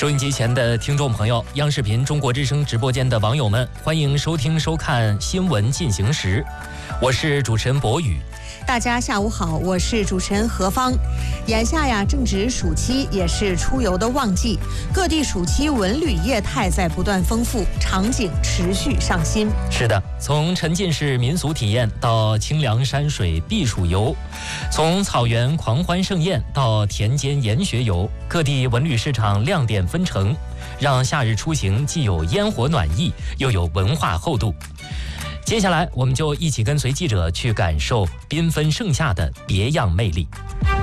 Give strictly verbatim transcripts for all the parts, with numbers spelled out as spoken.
收音机前的听众朋友，央视频中国之声直播间的网友们，欢迎收听收看新闻进行时，我是主持人博宇。 大家下午好，我是主持人何芳。眼下呀，正值暑期，也是出游的旺季，各地暑期文旅业态在不断丰富，场景持续上新。 是的，从沉浸式民俗体验到清凉山水避暑游，从草原狂欢盛宴到田间研学游，各地文旅市场亮点纷呈，让夏日出行既有烟火暖意，又有文化厚度。接下来，我们就一起跟随记者去感受缤纷盛夏的别样魅力。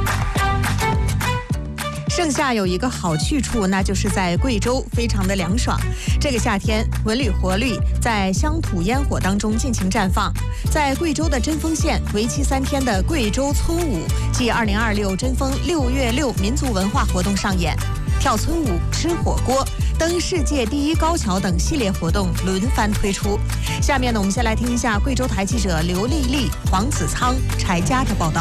盛夏有一个好去处，那就是在贵州，非常的凉爽。这个夏天，文旅活力在乡土烟火当中尽情绽放。在贵州的针锋县，为期三天的贵州村舞暨二零二六针锋六月六民族文化活动上演，跳村舞、吃火锅、登世界第一高桥等系列活动轮番推出。下面呢，我们先来听一下贵州台记者刘丽丽、黄子仓、柴佳的报道。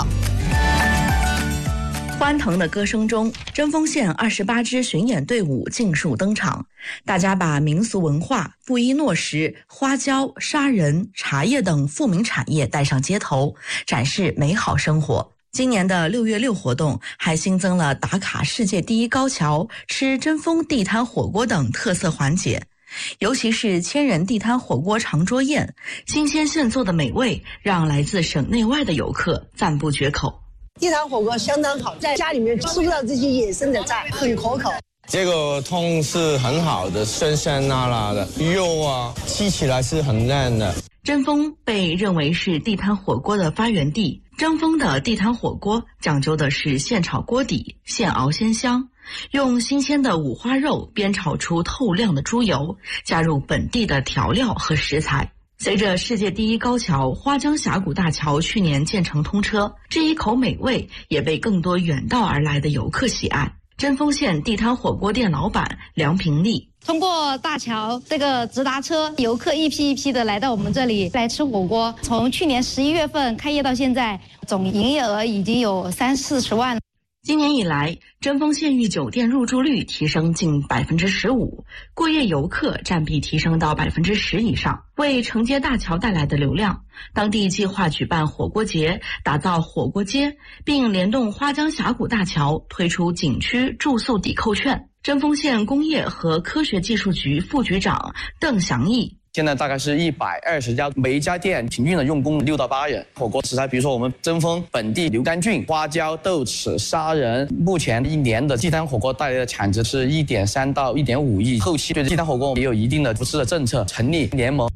欢腾的歌声中，针锋县二十八支巡演队伍尽数登场，大家把民俗文化、布依诺什、花椒、砂仁、茶叶等富民产业带上街头，展示美好生活。今年的六月六活动还新增了打卡世界第一高桥、吃针锋地摊火锅等特色环节，尤其是千人地摊火锅长桌宴，新鲜现做的美味让来自省内外的游客赞不绝口。 地摊火锅相当好，在家里面吃不到这些野生的菜，很可口。 这个汤是很好的，酸酸辣辣的，肉啊吃起来是很嫩的。 针锋被认为是地摊火锅的发源地，针锋的地摊火锅讲究的是现炒锅底，现熬鲜香，用新鲜的五花肉煸炒出透亮的猪油，加入本地的调料和食材。随着世界第一高桥花江峡谷大桥去年建成通车，这一口美味也被更多远道而来的游客喜爱。针锋县地摊火锅店老板梁平丽， 通过大桥这个直达车，游客一批一批的来到我们这里来吃火锅。从去年十一月份开业到现在，总营业额已经有三四十万了。 今年以来，针锋县域酒店入住率提升近百分之十五，过夜游客占比提升到百分之十以上。为承接大桥带来的流量，当地计划举办火锅节，打造火锅街，并联动花江峡谷大桥推出景区住宿抵扣券。针锋县工业和科学技术局副局长邓祥义。 现在大概是一百二十家，每一家店平均的用工六到八人。火锅食材，比如说我们针锋本地牛肝菌、花椒、豆豉、砂仁，目前一年的地摊火锅带来的产值是一点三到一点五亿。后期对地摊火锅也有一定的扶持的政策，成立联盟。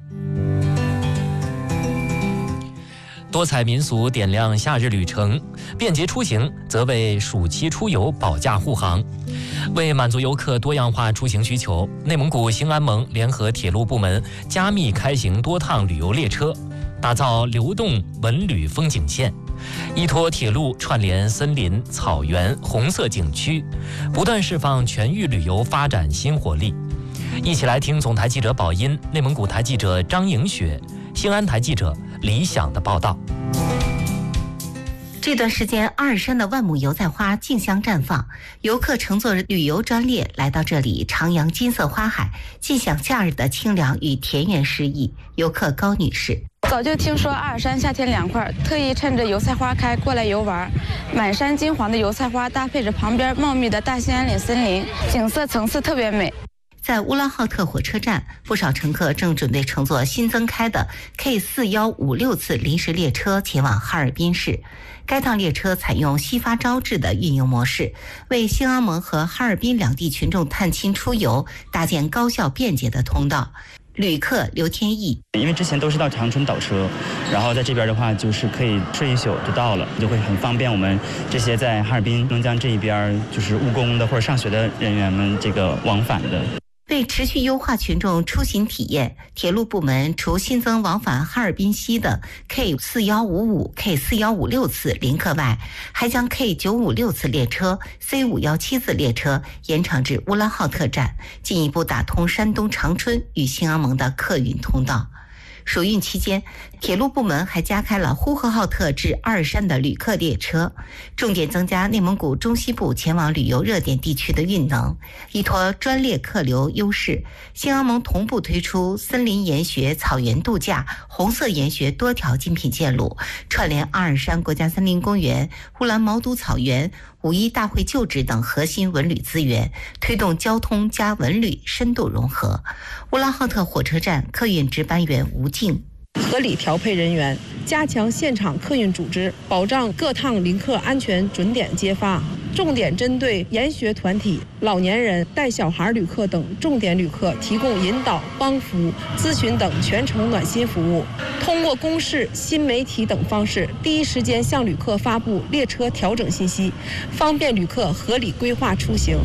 多彩民俗点亮夏日旅程，便捷出行则为暑期出游保驾护航。为满足游客多样化出行需求，内蒙古兴安盟联合铁路部门加密开行多趟旅游列车，打造流动文旅风景线，依托铁路串联森林、草原、红色景区，不断释放全域旅游发展新活力。一起来听总台记者宝音、内蒙古台记者张颖雪、兴安台记者李想的报道。 这段时间，阿尔山的万亩油菜花竞相绽放，游客乘坐旅游专列来到这里徜徉金色花海，尽享夏日的清凉与田园诗意。游客高女士， 早就听说阿尔山夏天凉快，特意趁着油菜花开过来游玩。满山金黄的油菜花搭配着旁边茂密的大兴安岭森林，景色层次特别美。 在乌兰浩特火车站，不少乘客正准备乘坐新增开的 K 四一五六次临时列车前往哈尔滨市。该趟列车采用西发招致的运营模式，为兴安盟和哈尔滨两地群众探亲出游搭建高效便捷的通道。旅客刘天意， 因为之前都是到长春倒车，然后在这边的话就是可以睡一宿就到了，就会很方便我们这些在哈尔滨能江这一边就是务工的或者上学的人员们这个往返的。 为持续优化群众出行体验，铁路部门除新增往返哈尔滨西的 K 四一五五、K 四一五六次临客外，还将 K 九五六次列车、C 五一七次列车延长至乌兰浩特站，进一步打通山东长春与兴安盟的客运通道。 暑运期间，铁路部门还加开了呼和浩特至阿尔山的旅客列车，重点增加内蒙古中西部前往旅游热点地区的运能，依托专列客流优势，新欧盟同步推出森林研学、草原度假、红色研学多条精品线路，串联阿尔山国家森林公园、乌兰毛都草原、五一大会旧址等核心文旅资源，推动交通加文旅深度融合。乌拉浩特火车站客运值班员吴静。 合理调配人员，加强现场客运组织，保障各趟临客安全准点接发，重点针对研学团体、老年人、带小孩旅客等重点旅客提供引导、帮扶、咨询等全程暖心服务。通过公示、新媒体等方式，第一时间向旅客发布列车调整信息，方便旅客合理规划出行。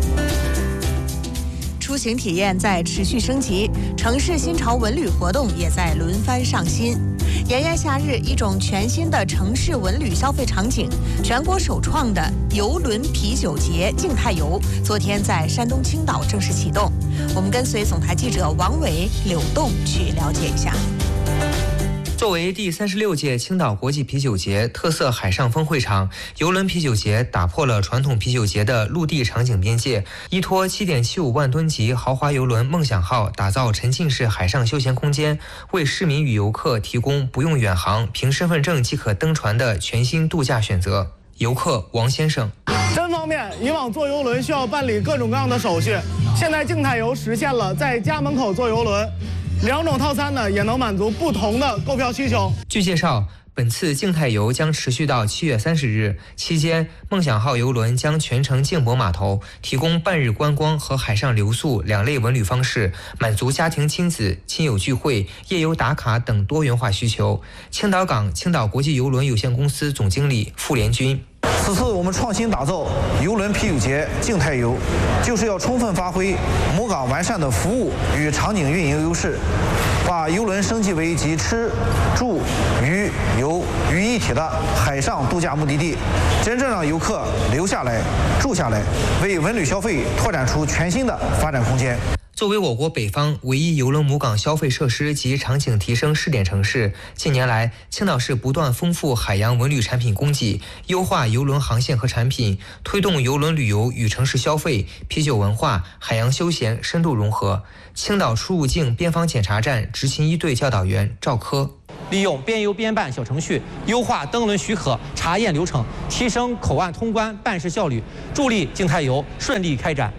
出行体验在持续升级，城市新潮文旅活动也在轮番上新。炎炎夏日，一种全新的城市文旅消费场景——全国首创的邮轮啤酒节静态游，昨天在山东青岛正式启动。我们跟随总台记者王伟、柳栋去了解一下。 作为第三十六届青岛国际啤酒节特色海上峰会场，邮轮啤酒节打破了传统啤酒节的陆地场景边界，依托 七点七五万吨级豪华邮轮梦想号，打造沉浸式海上休闲空间，为市民与游客提供不用远航、凭身份证即可登船的全新度假选择。游客王先生： 真方便，以往坐邮轮需要办理各种各样的手续，现在静态游实现了在家门口坐邮轮。两种套餐呢，也能满足不同的购票需求。 据介绍，本次静态游将持续到七月三十日，期间梦想号邮轮将全程静泊码头，提供半日观光和海上留宿两类文旅方式，满足家庭亲子、亲友聚会、夜游打卡等多元化需求。青岛港青岛国际邮轮有限公司总经理傅连军： 此次我们创新打造邮轮啤酒节静态游，就是要充分发挥母港完善的服务与场景运营优势，把邮轮升级为集吃、住、娱、游于一体的海上度假目的地，真正让游客留下来、住下来，为文旅消费拓展出全新的发展空间。 作为我国北方唯一邮轮母港消费设施及场景提升试点城市，近年来，青岛市不断丰富海洋文旅产品供给，优化邮轮航线和产品，推动邮轮旅游与城市消费、啤酒文化、海洋休闲深度融合。青岛出入境边防检查站执勤一队教导员赵科： 利用边邮边办小程序，优化登轮许可查验流程，提升口岸通关办事效率，助力静态游顺利开展。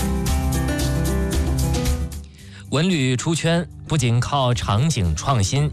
文旅出圈不仅靠场景创新，